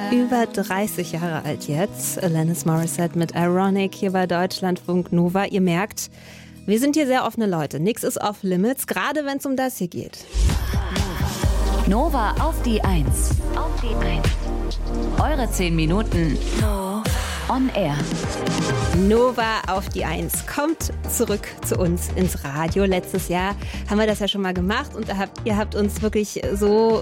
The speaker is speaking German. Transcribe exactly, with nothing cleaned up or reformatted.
Über dreißig Jahre alt jetzt. Alanis Morissette mit Ironic hier bei Deutschlandfunk Nova. Ihr merkt, wir sind hier sehr offene Leute. Nix ist off limits, gerade wenn es um das hier geht. Nova auf die Eins. Auf die Eins. Eure zehn Minuten on air. Nova auf die Eins kommt zurück zu uns ins Radio. Letztes Jahr haben wir das ja schon mal gemacht und ihr habt, ihr habt uns wirklich so